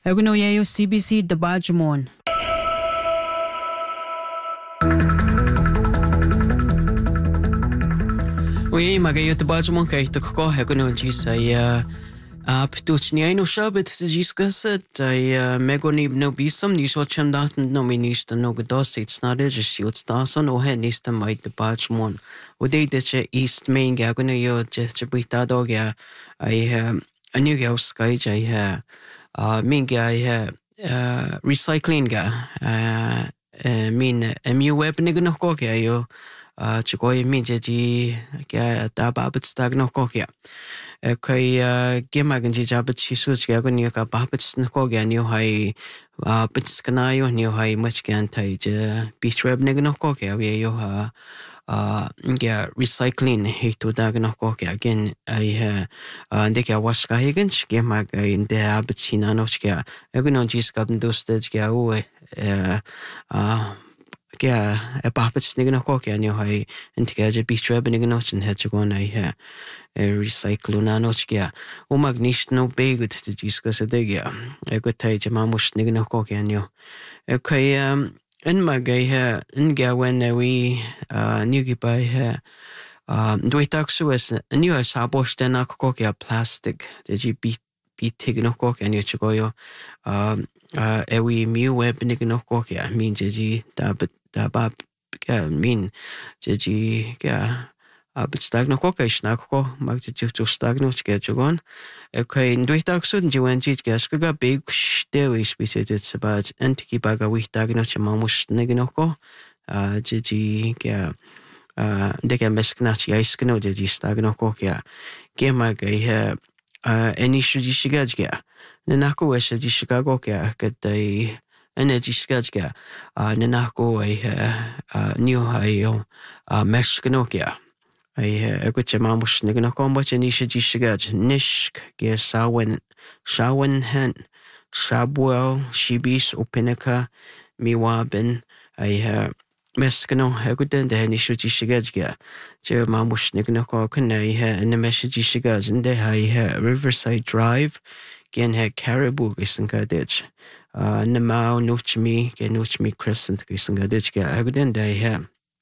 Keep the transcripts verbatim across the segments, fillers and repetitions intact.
Eguno yayo C B C Dabajmon. Oui, magayo Dabajmon kay tukko eguno jisa ya aptuchni no shabet jiskasa tay megoni no bisam ni so chandat no minista no godos it's not it just it's dason o he nista mai Dabajmon. Ode de East Main gaguno yo just bita dogya I a new girl sky I ha uh minga I ha recycling ga uh min mu web nigno ko kya yo uh chikoy min je ji kya ta babet stag no ko kya kai gemagan ji jabat chisu ga gun yo ka babet no ko kya ni hai uh bits kana yo ni hai much kan tai je beach web nigno ko kya we yo ha uh yeah recycling hito dag no ko kya again I ha ande kya wash ka higen ge mag in de abchina no kya egun jis ka doste kya o uh kya e babet snig no ko kya ni hai inte kya je beach web nig no chen het go na ha recycle na no kya o mag nicht no begut de jis ka se de kya e go tai je ma mus nig no ko kya ni okay um in my gay hair in gawen we uh new by hair um do it actually as a new sabosh den akokya plastic did you be be taken no kok and you go yo um uh we mu web nig no kokya mean ji da but da ba mean ji ga but stag no kokya sna ko mag ji ju stag no ge jogon okay do it actually ji wen ji ga ska big there is we said it's about antiki baga we tag no chama mus nig no ko uh ji ga uh de ga meskna chi ice no ji stag no kokya ge mag ga uh any should you shiga nanako was ji Chicago ka kadai energy skajga uh nanako I uh new hayo uh meskno kya I a good chamamush nigno much and isha ji shiga nishk ge sawen shawen hen shabwell shibis openaka miwabin I uh meskno a good den de isha ji shiga je mamush nigno ko kana I in the message shiga in the I Riverside Drive gen ha Caribou gisan ka ditch uh namau nochmi gen nochmi crescent gisan ka ditch ga aguden dai ha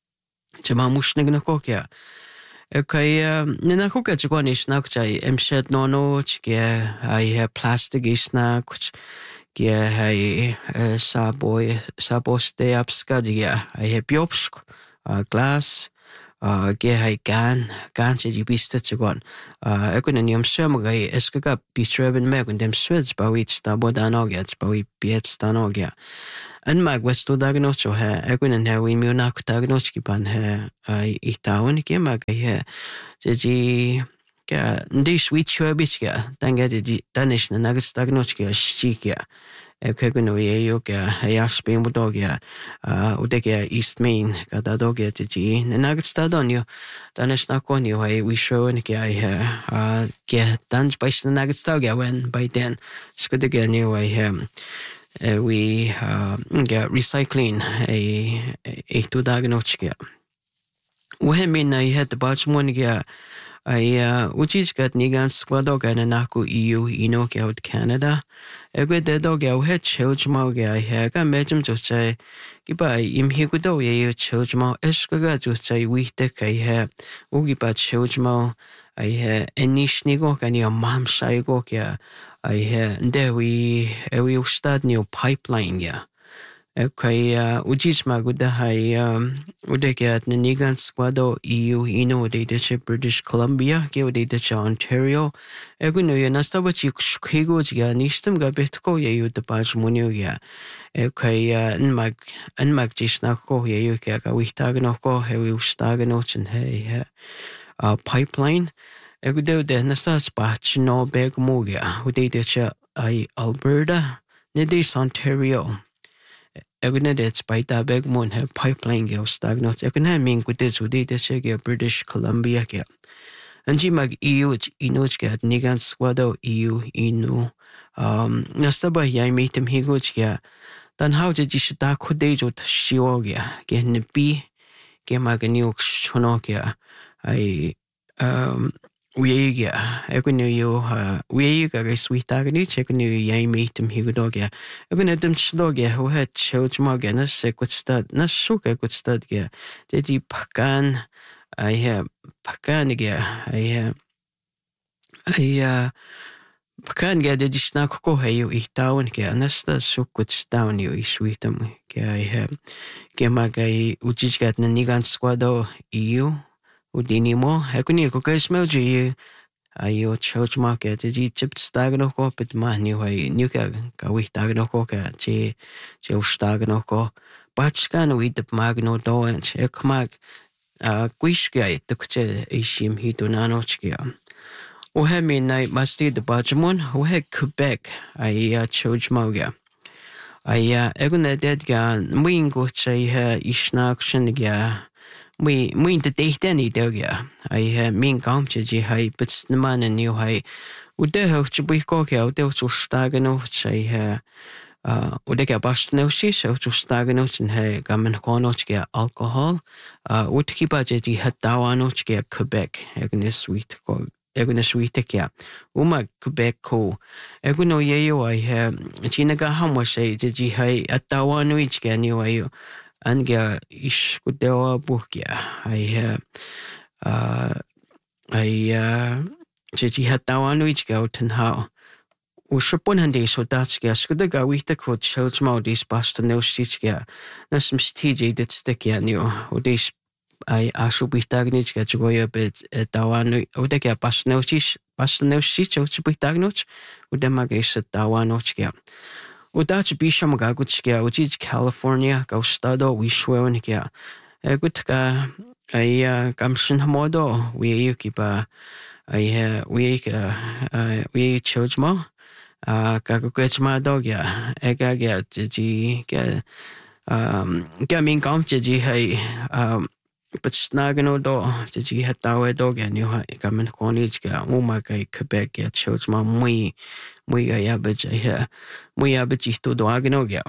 chama mushnig na ko kya okay nina ko ka chwani snak chai emshed no no ge I ha plastic isna kuch ge hai saboy saboste upskadia I ha biopsk glass uh ge hai gan gan se ji bist tsugon uh ekun ni am swem ga eska beach reben meg und dem sweds ba wit sta bodanog ba wi biet stanog ya an mag westo dagno cho ha ekun en ha wi mi na ku dagno ki ban ha I itaun ge mag ha je ji ga ndi sweet chwebiska tanga ji danish na nagas dagno ki shikia ekun wi yo ga ya spin bodogya uh udega East Main ga dogya ji na nagas stadonyo danish na konyo hai we show en ga uh ga dans by na nagas dogya when by then skud ga ni I um we uh ga recycling a a to dagnochka we mean I had the batch one ga I uh uchis got nigan squadoga na naku E U ino ke out Canada ego de dog ya he chojma ga he ga mejum jo chai ki ba im hi gu do ye chojma eska ga jo chai wi te kai he ugi ba chojma I he enishni go ga ni mam shai go kya I he de we we ustad new pipeline ya okay uh uchis ma gu da hai um ude ke at nigan squado E U ino de de British Columbia ke de de Ontario egu no ya nasta ba chi khigo ga nistem ga betko ye yu de paj monio ya okay uh en mag en mag jis na ko ye yu ke ga wi tag no ko he wi ustag no chen he uh pipeline egu de de nasta ba chi no beg mo ya ude de cha I Alberta ne de Ontario Egna det by da beg mon have pipeline gel stagnot. Egna min good is with the British Columbia gel. And G mag E U inoch get nigan squado E U inu. Um Nastaba ya meet him higoch ya. Then how did you da could they jot shiogia? Get ne B, get mag a new shonokia. I um Uiga, egun you uiga ga sweetagni, checken you yay meet him higodogia. Egun edem slogia who had children morgan, a secret stud, na suka good studgia. Did you pagan? I have paganigia, I have. I uh pagan get the snack go hey you eat down get and that's the so good down you is sweet them. I have gemagai ujigat nigan squado eu. Udini mo, hekuni ko guys mo ji ayo church market ji chip stagno ko pit ma ni hoy ni ka ka wi stagno ko ka ji ji stagno ko batchkan wi de magno do en ek mag a quishka it che ishim hitunano chkia o he mi night masti de bajmon o he Quebec ai church moga ai eguna dead ga mwingo che he ishnak shinga We we inte det any dogja. I min gamtje ji hai bits the man and you hai. Ud de hoch to be cocky out there to stagen out say uh ud de bast no she so to stagen out and hey gamen konoch ge alcohol. Uh ud kiba ji hat dawanoch ge Quebec. Egnes sweet go egnes sweet ke. Uma Quebec ko. Eguno ye yo I ha china ga hamo say ji hai at dawanoch ge ni ayo. Anga ish kudewa bukia. I uh I uh Jiji had dawan which go and how. Ushapun handi so that's gas could the go with the coach shows more this boston no stitchga. No some stitchy that stick ya new. Or this I I should be tagnich get to go a bit at dawan or the get boston no stitch boston no stitch or to be tagnich with them against at dawan nochga. Udach bisham gaguchkia, Ujij California, Gaustado, Wishweonikia. Egutka, I Gamshin Hamodo, we yukiba, I we we chojmo, Gagugachma dogya, Egagat, Ji, um, Gamin Gamji, hey, um, but Snagano do, Ji had Dawe dog and you had Gamin Konijka, Umaga, Quebec, get chojma, mui. We abaj here. We abaj to Dwaganogia.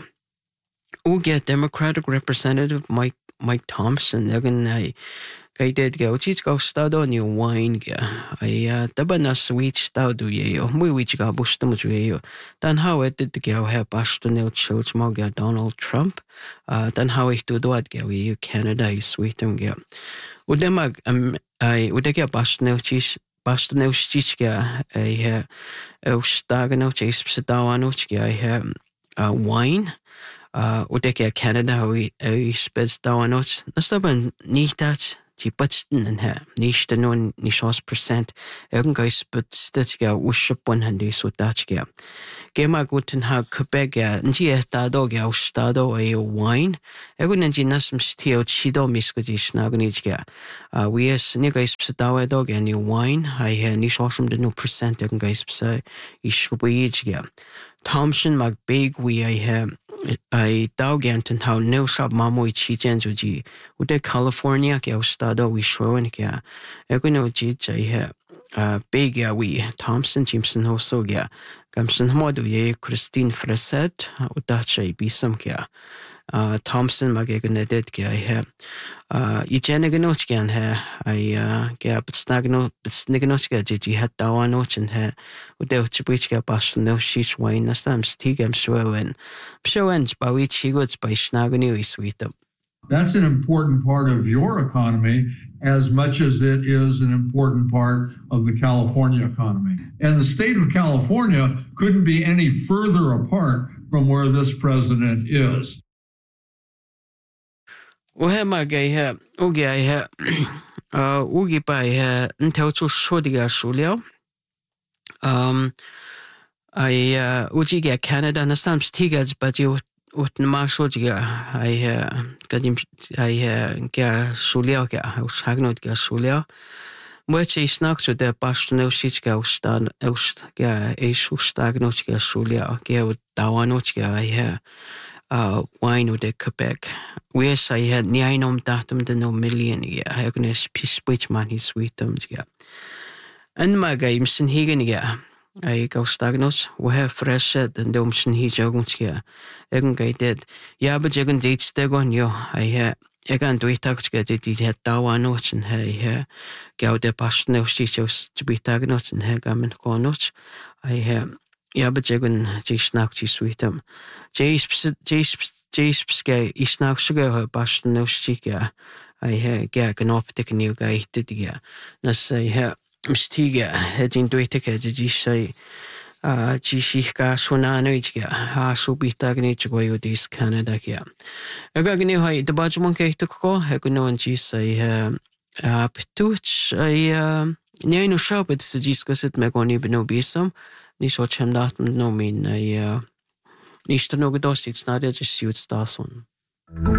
Uga Democratic Representative Mike Mike Thompson, again I guided go chich go stud on your wine gear. I uh tabana sweet stadu ye, we which got bustum you. Then how it did go have Boston church moga Donald Trump. Uh then how I do that go you Canada is sweet and gear. Udemag um I would get Boston cheese. Basta no stichga I uh stagano chase psadawanochga I uh wine uh udeke Canada we I speds dawanoch nastaban nitat ti butsten and ha nishta non nishos percent irgend guys but stitchga ushapon handi so dachga Gema guten ha Quebec nji estado ge estado a wine egun nji nasm stio chido miskodi snagnijga uh we es ni guys psadawa dog any wine I ha ni shosum de no percent egun guys psa ishubijga Thompson mag big we I ha I dogant and how no shop mamo chi genjuji ude California ge estado we showing ga egun no ji I ha uh big ya we Thompson Jimson also ga Gamson Modu ye Christine Fresset udacha bisam kya uh Thompson magegane dead kya I uh ijeneganoch gan ha I uh ga but snagno but sniganoch ga ji had dawanoch and ha ude chibich ga Boston no shish wine nasam stigam showen showens ba we chigots by snagani we sweet. That's an important part of your economy as much as it is an important part of the California economy. And the state of California couldn't be any further apart from where this president is. Uhe magay ha, ugi ay ha, ugi pa ay ha, ntaw to shodiga shulio. Um, I uji ga Canada na sam stigas but you ut na shodiga I gadim I ga shulio ga shagnot ga shulio. Which is not to the Boston Oshichka stand Ost ga Eshu Stagnot ga shulio ga dawanot ga I uh wine with the Quebec. Wes I had niainom datum the no million yeah hagnes pitch man his sweetum yeah. And my games in higan yeah. I go stagnos, we have fresh set and domson he joguns yeah. Egan guy did. Yeah, but you can date steg on you. I had Jeg kan du ikke tage det de her dager noget sådan her i her. Gav det bare noget sidst til vi tage noget sådan her gammel går noget. Og her jeg vil jeg kun de snakke til sweet om. James James James skal i snakke så gør jeg bare noget sidst ja. Og her gør kan op det kan jo gøre det der. Når så her stiger her din du ikke kan det de sige. Ah, jishika sunanoichga ha subitagni chgoyo dis Canada kya. Aga gni hai the bajmon ke to ko ha kuno anchi sai ha ptuch ai nei no shopet se discussed me goni beno bisam ni so chamdat no min ai ni sto no godosit snadja just suits dason.